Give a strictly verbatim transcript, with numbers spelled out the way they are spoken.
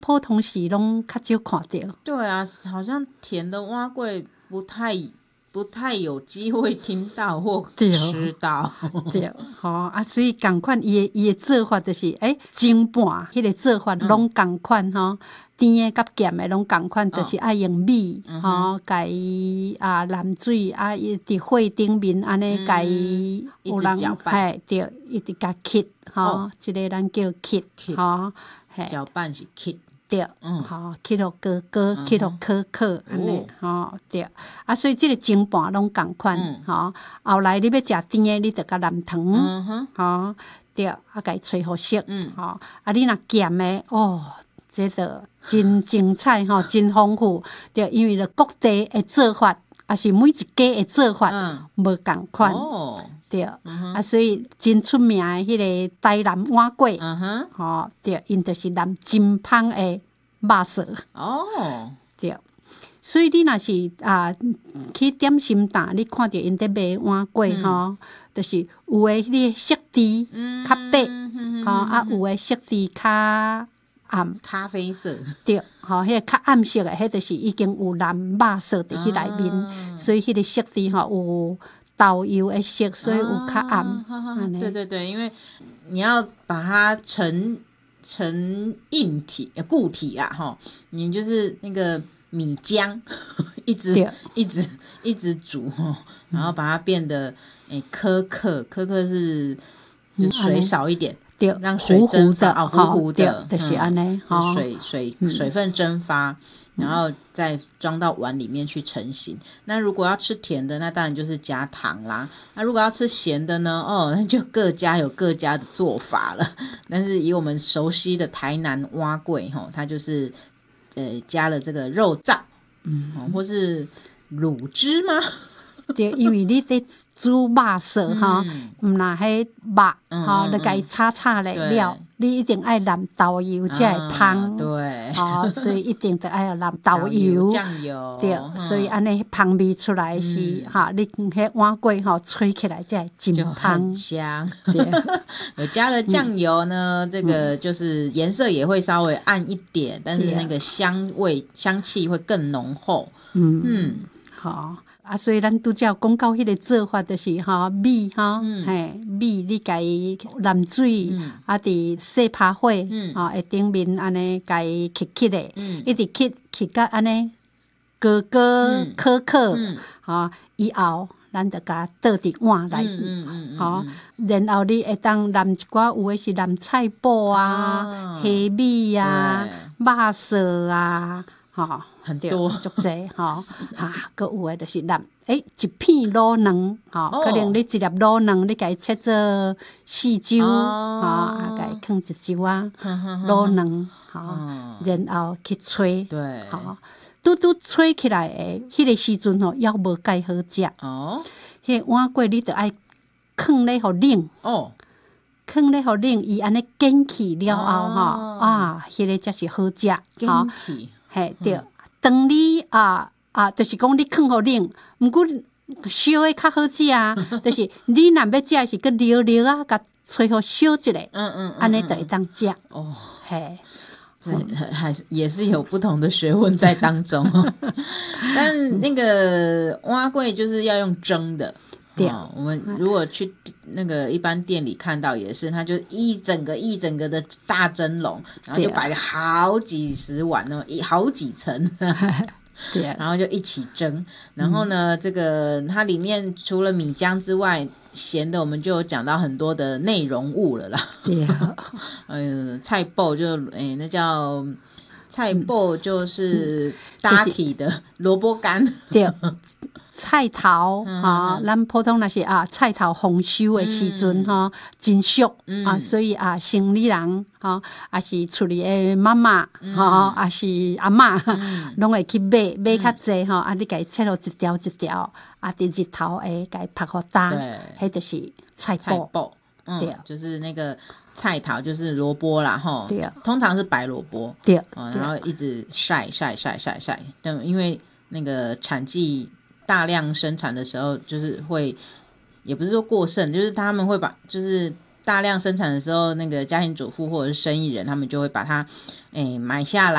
普通时拢较少看到。 对啊，好像甜的碗粿不太不太有机会听到或吃到。 对，吼、哦、啊，所以同款伊的伊的做法就是，诶、欸，蒸拌迄个做法拢同款吼，甜的甲咸的拢同款，就是爱用米吼，甲伊、嗯、啊淋水啊，伊伫火顶面安尼甲伊有人嘿，对，一直甲吸吼，即、哦、个咱叫吸吼，嘿， 搅拌是吸。 对，嗯，吼，去互高高，去互可可，安尼，吼，对，啊，所以即个蒸拌拢共款，吼、嗯，后来你要食甜的，你着甲淋糖，嗯哼，吼，对，啊，甲伊吹互熟，嗯，吼，啊，你若咸的，哦，这着真精彩吼，真丰富，对，因为着各地的做法，啊是每一家的做法无共款，哦。对，嗯、啊，所以真出名的迄个台南碗粿，嗯哼，吼、哦，对，因就是淋真芳的肉色，哦，对，所以你若是啊去点心档，你看到因在卖碗粿吼、嗯，就是有的迄个色蒂较白，吼、嗯哦，啊，有的色蒂较暗， 咖啡色， 对，吼、哦，迄、那个较暗色的，迄就是已经有淋肉色伫迄内面、啊，所以迄个色蒂吼有。豆油的色，所以有较暗、啊。 对对对，因为你要把它成成硬体、固体啊，哈，你就是那个米浆，一直一直一直煮，然后把它变得诶苛刻，苛刻是就水少一点。 对， 让水蒸发啊，糊糊的， 就是安尼， 嗯、水水水分蒸发，嗯、然后再装到碗里面去成型。那如果要吃甜的，那当然就是加糖啦。那如果要吃咸的呢？哦，那就各家有各家的做法了。但是以我们熟悉的台南碗粿吼，它就是呃加了这个肉燥，嗯，哦、或是卤汁吗？ 对，因为你在煮肉色哈，毋若迄肉哈，你甲伊炒炒来了，你一定爱淋豆油才会芳。 对， 哦，所以一定得爱要淋豆油、 酱油。 对，所以安尼芳味出来是哈，你迄碗粿吼吹起来才会真芳香。对，有加了酱油呢，这个就是颜色也会稍微暗一点，但是那个香味香气会更浓厚。嗯嗯， 好。啊，所以咱拄则有讲到迄个做法，就是吼米吼，嗯、嘿米你家己淋水，嗯、啊，伫细拍火，嗯、啊，下顶面安尼家己吸吸的，嗯、一直吸吸到安尼高高可可，嗯、啊，以後咱就甲倒伫碗內面，嗯嗯嗯好，然後你會當淋一寡有誒是淋菜脯啊、黑米啊、肉色啊。吼， 很多足濟吼，哈，閣有誒就是淋，誒一片滷卵，吼、哦，可能你一粒滷卵，你家己切做四周，吼、哦，啊，家己放一周啊，滷卵，吼，然後去吹， 對， 吼，拄拄吹起來誒，迄個時陣吼，猶無介好食，哦，迄個碗粿你著愛放咧互冷，哦，放咧互冷，伊安尼捲起了後，吼、哦，啊，迄、那個才是好食， 捲起。 嘿，对，當你啊啊，就是講你放互冷，毋過燒誒較好食啊，就是你若要食是佮溜溜啊，甲吹互燒一下，嗯嗯，安尼就會當食。哦，嘿， 這還是也是有不同的學問在當中。但那個碗粿就是要用蒸的。对、哦，我們如果去那個一般店裡看到也是，它就一整個一整個的大蒸籠，然後就擺了好幾十碗哦，一好幾層，對，然後就一起蒸。然後呢，嗯、這個它裡面除了米漿之外，鹹的我們就有講到很多的內容物了啦。對，呃，菜脯就誒，那叫菜脯就是搭起的蘿蔔乾。 對。菜頭哈，咱、嗯啊、普通那是啊，菜頭豐收的時陣哈、嗯，真俗、嗯、啊，所以啊，城里人哈，啊是厝裡的媽媽哈，啊是阿嬷，攏、嗯、會去買買較濟哈，啊你家切落一條一條，啊佇日頭誒，家拍好打，迄就是菜脯， 嗯，對，就是那個菜頭就是蘿蔔啦哈， 對， 通常是白蘿蔔， 對， 哦、然後一直曬曬曬曬曬，但因為那個產季。大量生產的時候，就是會，也不是說過剩，就是他們會把，就是大量生產的時候，那個家庭主婦或者是生意人，他們就會把它，誒買下來，